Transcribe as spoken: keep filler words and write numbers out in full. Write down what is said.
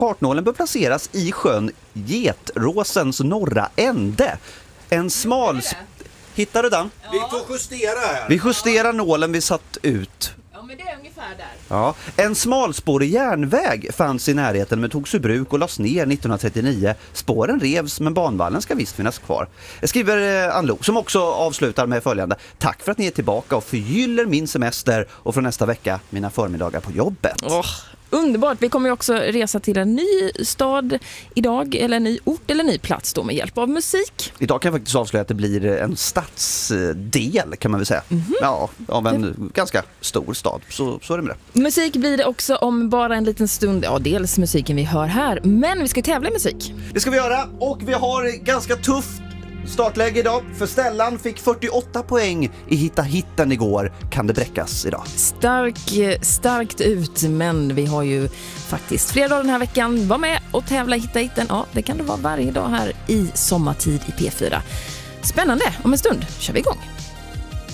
Kartnålen bör placeras i sjön Getråsens norra ände. En smal... Hittar du den? Ja. Vi får justera här. Vi justerar nålen vi satt ut. Ja, men det är ungefär där. Ja. En smalspårig järnväg fanns i närheten men togs ur bruk och lades ner nittonhundratrettionio. Spåren revs men banvallen ska visst finnas kvar. Jag skriver eh, Anlo som också avslutar med följande. Tack för att ni är tillbaka och förgyller min semester och från nästa vecka mina förmiddagar på jobbet. Oh. Underbart, vi kommer ju också resa till en ny stad idag, eller en ny ort eller ny plats då med hjälp av musik. Idag kan jag faktiskt avslöja att det blir en stadsdel kan man väl säga. Mm-hmm. Ja, av en det... ganska stor stad, så, så är det med det. Musik blir det också om bara en liten stund. Ja, dels musiken vi hör här, men vi ska tävla i musik. Det ska vi göra och vi har ganska tufft startläge idag, för Stellan fick fyrtioåtta poäng i Hitta Hitten igår. Kan det bräckas idag? Stark, starkt ut, men vi har ju faktiskt flera dagar den här veckan. Var med och tävla i Hitta Hitten. Ja, det kan det vara varje dag här i sommartid i P fyra. Spännande, om en stund kör vi igång.